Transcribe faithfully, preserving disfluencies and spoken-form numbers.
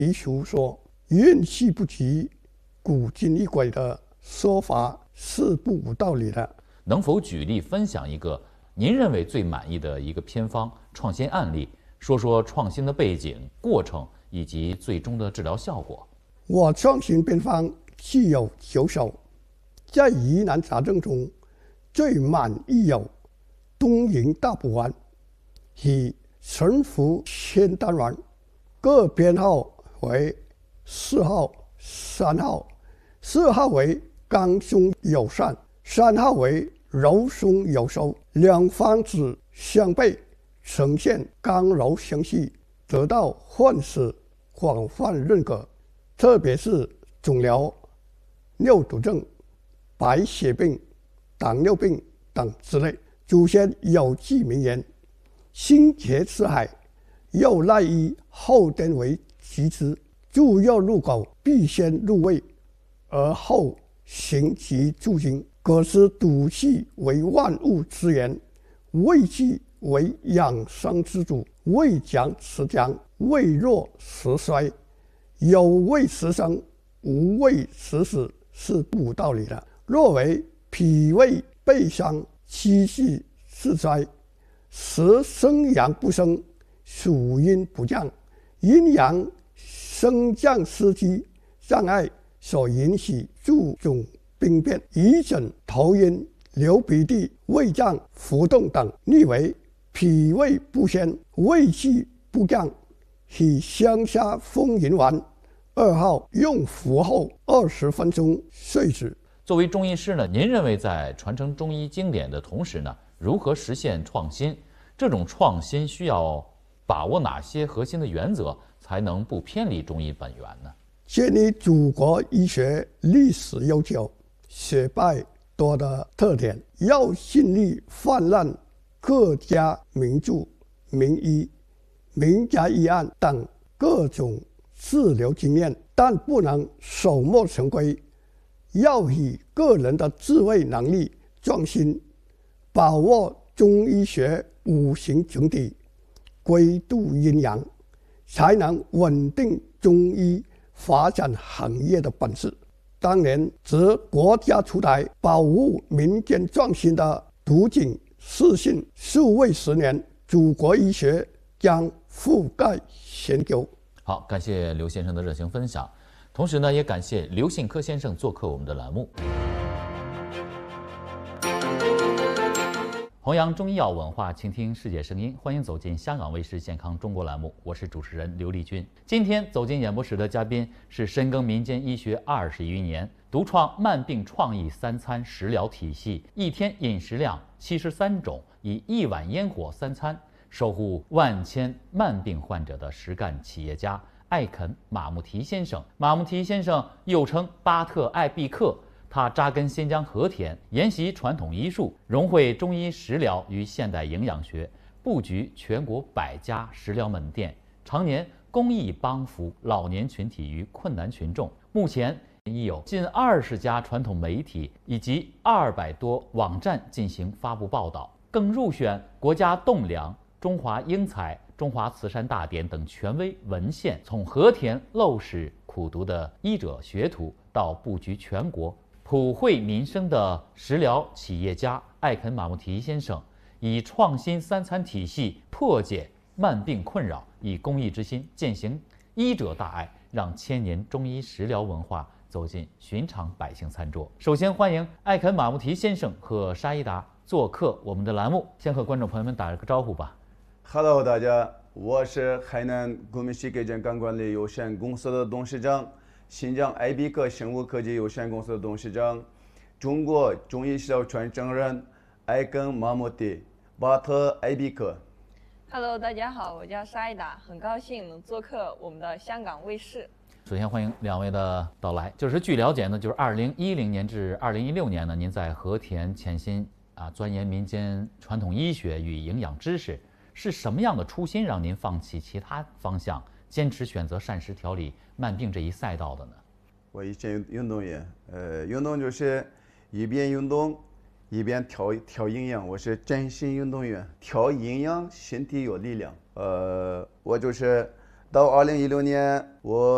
一俗说运气不及古今一鬼的说法是不无道理的。 能否举例分享一个您认为最满意的一个偏方创新案例，说说创新的背景、过程以及最终的治疗效果？ 我创新偏方具有九首，在疑难杂症中最满意有东营大补丸与神符仙丹丸，各编号为四号、三号。四号为刚松友善，三号为柔松有收，两方子相背，呈现刚柔相济，得到患者广泛认可。特别是肿瘤、尿毒症、白血病、糖尿病等之类。祖先有句名言：心结之海，药赖以后天为极之。注药入口，必先入胃，而后行其诸经。可是赌气为万物之源，胃气为养生之主。胃强时强，胃弱时衰。有胃时生，无胃时死，是不无道理的。若为脾胃背伤，气虚势衰，时生阳不生，属阴不降，阴阳升降失机障碍所引起诸种病变，遗疹、头晕、流鼻涕、胃胀浮动等，逆为脾胃不宣，胃气不降，以香砂风银丸二号用服后二十分钟睡止。 作为中医师呢，您认为在传承中医经典的同时呢，如何实现创新？这种创新需要把握哪些核心的原则，才能不偏离中医本源呢？ 鉴于祖国医学历史悠久、学派多的特点，药性力泛滥，各家名著、名医、名家医案等各种治疗经验，但不能守墨成规，要以个人的智慧能力创新，把握中医学五行整体，归度阴阳，才能稳定中医发展行业的本事。当年则国家出台保护民间创新的途径试训，数位十年，祖国医学将覆盖全球。 好，感谢刘先生的热情分享，同时呢，也感谢刘信科先生做客我们的栏目。弘扬中医药文化，倾听世界声音，欢迎走进香港卫视健康中国栏目，我是主持人刘丽君。今天走进演播室的嘉宾是深耕民间医学二十余年，独创慢病创意三餐食疗体系，一天饮食量七十三种，以一碗烟火三餐守护万千慢病患者的实干企业家艾肯·马穆提先生。马穆提先生又称巴特艾毕克，他扎根新疆和田，研习传统医术，融汇中医食疗与现代营养学，布局全国百家食疗门店，常年公益帮扶老年群体与困难群众。目前已有近二十家传统媒体以及二百多网站进行发布报道，更入选国家栋梁、中华英才、中华慈善大典等权威文献。从和田陋室苦读的医者学徒，到布局全国普惠民生的食疗企业家艾肯·马穆提先生，以创新三餐体系破解慢病困扰，以公益之心践行医者大爱，让千年中医食疗文化走进寻常百姓餐桌。首先欢迎艾肯·马穆提先生和沙依达做客我们的栏目，先和观众朋友们打个招呼吧。 Hello， 大家，我是海南国民世界健康管理有限公司的董事长，新疆艾比克生物科技有限公司的董事长，中国中医食疗传承人艾肯·马穆提巴特艾比克。 Hello， 大家好，我叫沙依达，很高兴能做客我们的香港卫视。 首先欢迎两位的到来。就是据了解呢，就是二零一零年至二零一六年呢，您在和田潜心啊钻研民间传统医学与营养知识。是什么样的初心让您放弃其他方向，坚持选择膳食调理慢病这一赛道的呢？ 我以前运动员，呃，运动就是一边运动一边调调营养。我是真心运动员，调营养，身体有力量。呃，我就是到二零一六年，我